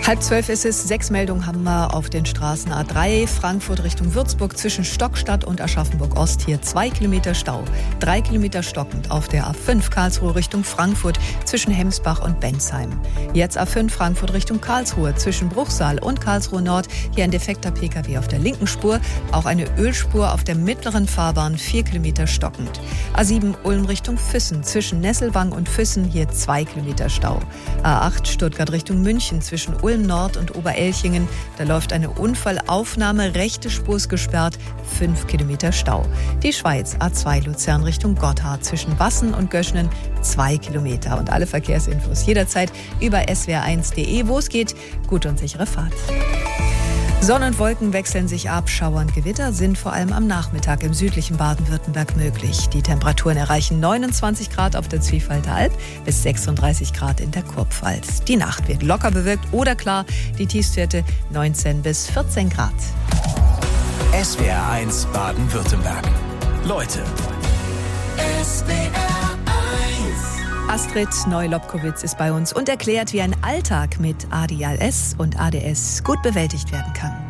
11:30 ist es. 6 Meldungen haben wir auf den Straßen A3, Frankfurt Richtung Würzburg zwischen Stockstadt und Aschaffenburg-Ost. Hier 2 Kilometer Stau, 3 Kilometer stockend auf der A5 Karlsruhe Richtung Frankfurt zwischen Hemsbach und Bensheim. Jetzt A5 Frankfurt Richtung Karlsruhe zwischen Bruchsal und Karlsruhe Nord. Hier ein defekter Pkw auf der linken Spur, auch eine Ölspur auf der mittleren Fahrbahn, 4 Kilometer stockend. A7 Ulm Richtung Füssen zwischen Nesselwang und Füssen, hier 2 Kilometer Stau. A8 Stuttgart Richtung München zwischen Ulm Nord und Oberelchingen. Da läuft eine Unfallaufnahme, rechte Spur ist gesperrt, 5 Kilometer Stau. Die Schweiz, A2 Luzern Richtung Gotthard zwischen Wassen und Göschnen, 2 Kilometer. Und alle Verkehrsinfos jederzeit über swr1.de, wo es geht. Gute und sichere Fahrt. Sonne und Wolken wechseln sich ab. Schauer und Gewitter sind vor allem am Nachmittag im südlichen Baden-Württemberg möglich. Die Temperaturen erreichen 29 Grad auf der Zwiefalter Alb bis 36 Grad in der Kurpfalz. Die Nacht wird locker bewölkt oder klar. Die Tiefstwerte 19 bis 14 Grad. SWR1 Baden-Württemberg. Leute. Astrid Neu-Lobkowitz ist bei uns und erklärt, wie ein Alltag mit ADHS und ADS gut bewältigt werden kann.